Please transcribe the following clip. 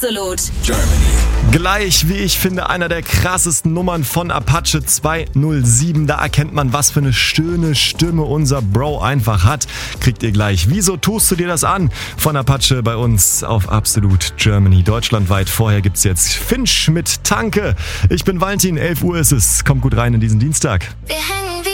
Absolut Germany. Gleich, wie ich finde, einer der krassesten Nummern von Apache 207. Da erkennt man, was für eine schöne Stimme unser Bro einfach hat. Kriegt ihr gleich. Wieso tust du dir das an? Von Apache bei uns auf Absolut Germany. Deutschlandweit. Vorher gibt's jetzt Finch mit Tanke. Ich bin Valentin, 11 Uhr ist es. Kommt gut rein in diesen Dienstag. Wir hängen wie